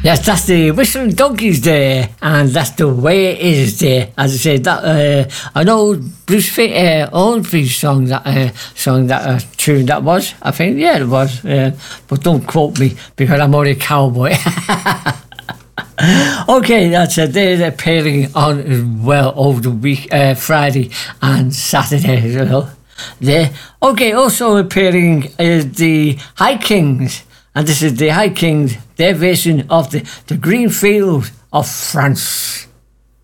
Yes, that's the Whistling Donkeys Day, and that's the way it is day. As I said, that I know Bruce Hornsby's song that tune that was. I think it was, but don't quote me because I'm only a cowboy. Okay, that's it. They're appearing on as well over the week, Friday and Saturday as well. There. Okay, also appearing is the High Kings. And this is the High Kings, their version of the Green Field of France.